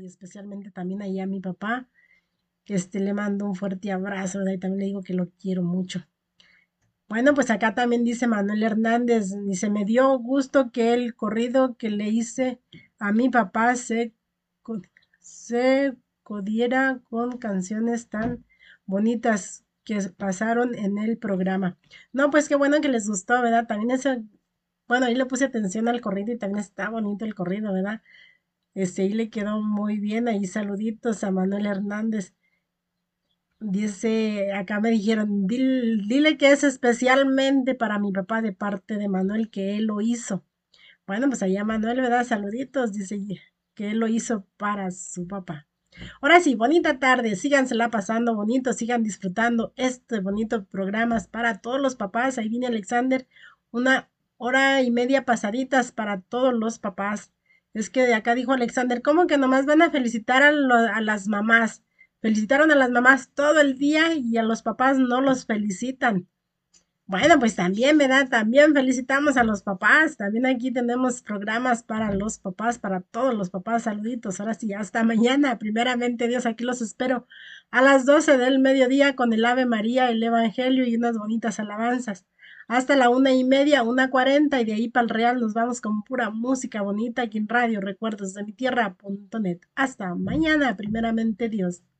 especialmente también ahí a mi papá. Le mando un fuerte abrazo, ¿verdad? Y también le digo que lo quiero mucho. Bueno, pues acá también dice Manuel Hernández, dice, me dio gusto que el corrido que le hice a mi papá co- se codiera con canciones tan bonitas que pasaron en el programa. No, pues qué bueno que les gustó, ¿verdad? También ese, bueno, ahí le puse atención al corrido y también está bonito el corrido, ¿verdad? Ahí le quedó muy bien, ahí saluditos a Manuel Hernández. Dice, acá me dijeron, dile que es especialmente para mi papá de parte de Manuel que él lo hizo. Bueno, pues allá Manuel, ¿verdad? Saluditos, dice que él lo hizo para su papá. Ahora sí, bonita tarde, sígansela pasando bonito, sigan disfrutando este bonito programa para todos los papás. Ahí viene Alexander, 1 hora y media pasaditas para todos los papás. Es que de acá dijo Alexander, ¿cómo que nomás van a felicitar a las mamás? Felicitaron a las mamás todo el día y a los papás no los felicitan. Bueno, pues también, ¿verdad? También felicitamos a los papás. También aquí tenemos programas para los papás, para todos los papás. Saluditos. Ahora sí, hasta mañana. Primeramente, Dios, aquí los espero a las 12 del mediodía con el Ave María, el Evangelio y unas bonitas alabanzas. Hasta la 1:30, 1:40 y de ahí para el Real nos vamos con pura música bonita aquí en Radio Recuerdos de mi Tierra.net. Hasta mañana, primeramente, Dios.